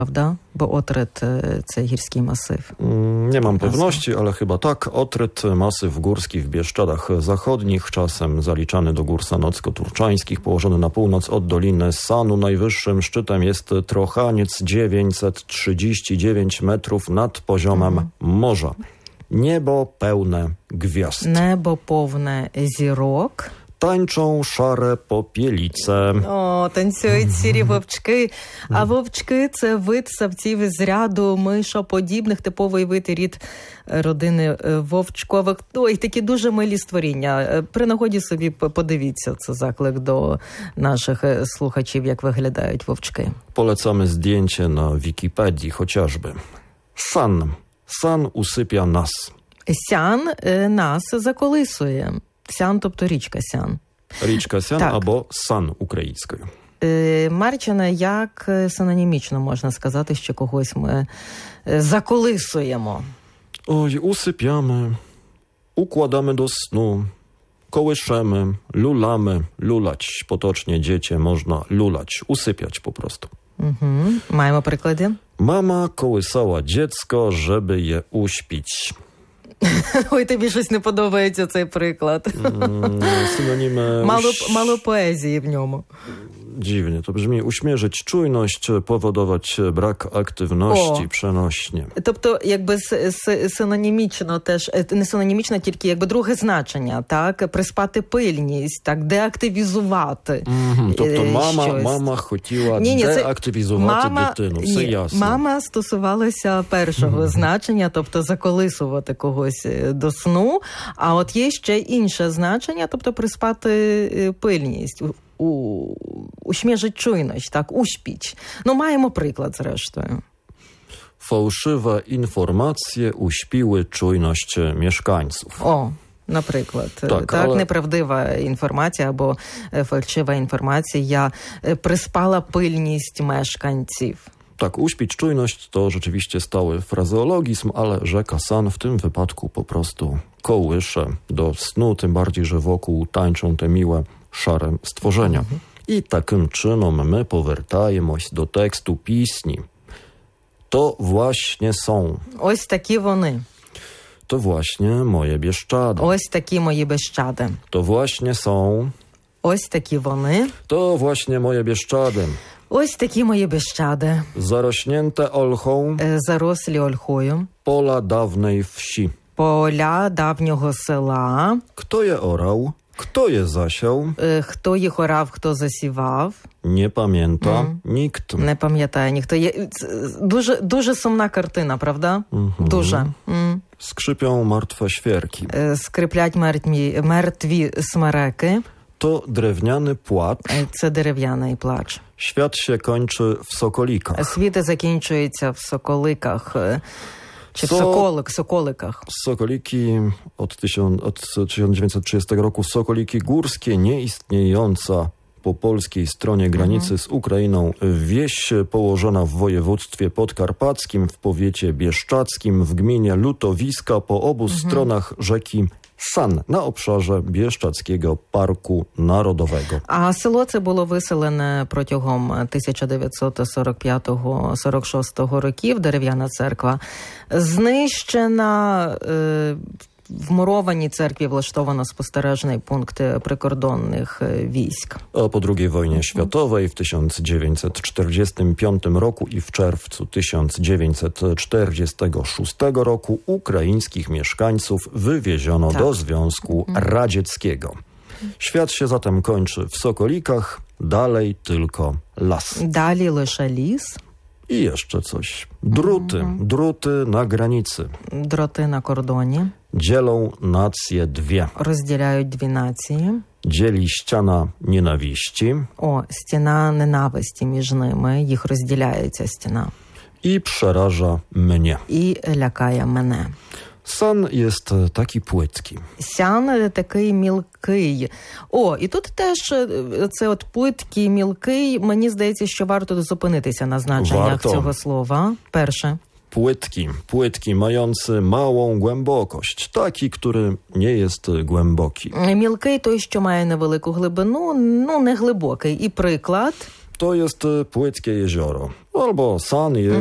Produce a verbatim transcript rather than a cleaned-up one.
Prawda? Bo Otryt – це гірський масив. Nie mam pewności, ale chyba tak. Otryt, masyw górski w Bieszczadach Zachodnich, czasem zaliczany do gór sanocko-turczańskich, położony na północ od Doliny Sanu. Najwyższym szczytem jest Trochaniec, dziewięćset trzydzieści dziewięć metrów nad poziomem mhm. morza. Niebo pełne gwiazd. Небо повне зірок. Tańczą szare popielice. О, танцюють сірі вовчки. А вовчки – це вид савців із ряду мишоподібних, типовий вид і рід родини вовчкових. Ой, такі дуже милі створіння. При нагоді собі подивіться, це заклик до наших слухачів, як виглядають вовчки. Polecamy zdjęcie na Wikipedii chociażby. San. San usypia nas. Сян нас заколисує. Сян, тобто річка Сян. Річка Сян так. або Сан українською. Е, Марчине, як синонімічно можна сказати, що когось ми заколисуємо? Oj, usypiamy, układamy do snu, kołyszemy, lulamy, lulać. Potocznie dziecię można lulać, usypiać po prostu. Угу. Маємо приклади? Mama kołysała dziecko, żeby je uśpić. Ой, тобі щось не подобається цей приклад. Synonimy... Мало, мало поезії в ньому. Dziwnie to brzmi. Uśmierzyć czujność, powodować brak aktywności, О. przenośnie. Тобто, якби с- с- синонімічно теж, не синонімічно, тільки якби друге значення, так? Приспати пильність, так? Деактивізувати. Mm, тобто е, мама, щось. мама хотіла Ні, ні, це деактивізувати мама, дитину. Все ні, ясно. Мама стосувалася першого значення, тобто заколисувати когось до сну, а от є ще інше значення, тобто приспати пильність, у, uśmierzyć czujność, tak, uśpić. No маємо приклад зрештою. Fałszywe informacje uśpiły czujność mieszkańców. О, наприклад. Так, так але... неправдива інформація або фальшива інформація приспала пильність мешканців. Tak, uśpić czujność to rzeczywiście stały frazeologizm, ale rzeka San w tym wypadku po prostu kołysze do snu, tym bardziej, że wokół tańczą te miłe, szare stworzenia. Mhm. I takim czynom my powертаємось do tekstu pісні. To właśnie są. Ось такі вони. To właśnie moje Bieszczady. Ось такі мої Bieszczady. To właśnie są. Ось такі вони. To właśnie moje Bieszczady. Ось такі мої Bieszczady. Zarośnięte olchą. Зарослі ольхою. Pola dawnej wsi. Поля давнього села. Kto je orał? Kto je zasiał? Хто їх орав, хто засівав? Nie pamięta mm. nikt. Не пам'ятає ніхто. Є дуже, дуже сумна картина, правда? Mm-hmm. Дуже. Mm. Skrzypią martwe świerki. Скриплять мертві, мертві смереки. To drewniany płacz. Це дерев'яний плач. Świat się kończy w Sokolikach. Світ закінчується в Соколиках. Czy w So... Sokolik, Sokolikach. Sokoliki od, tysiąc, od tysiąc dziewięćset trzydziestego roku. Sokoliki górskie, nieistniejąca po polskiej stronie granicy z Ukrainą wieś położona w województwie podkarpackim, w powiecie bieszczadzkim, w gminie Lutowiska po obu mhm. stronach rzeki San на обшарze Bieszczadzkiego Parku Narodowego. А село це було виселене протягом тисяча дев'ятсот сорок п'ятого - сорок шостого років. Дерев'яна церква знищена. Е, в мурованій церкві влаштовано спостережний пункт прикордонних wojsk. A po drugiej wojnie światowej w tysiąc dziewięćset czterdziestym piątym roku i w czerwcu tysiąc dziewięćset czterdziestego szóstego roku ukraińskich mieszkańców wywieziono tak. do Związku Radzieckiego. Świat się zatem kończy w Sokolikach, dalej tylko las. Dali лише ліс. I jeszcze coś. Druty, mm. druty na granicy. Дроти на кордоні. Dzielą nacje dwie. Розділяють дві нації. Dzieli ściana nienawiści. О, стіна ненависті між ними. Їх розділяє ця стіна. I przeraża mnie. І лякає мене. San jest taki płytki. Сян такий мілкий. О, і тут теж це от пłytki, мілкий. Мені здається, що варто зупинитися на значеннях Warto. цього слова. Перше. Płytki, płytki mający małą głębokość. Taki, który nie jest głęboki. Мілкий той, що має невелику глибину, ну не глибокий. І приклад. to jest e, Płockie jezioro. Albo San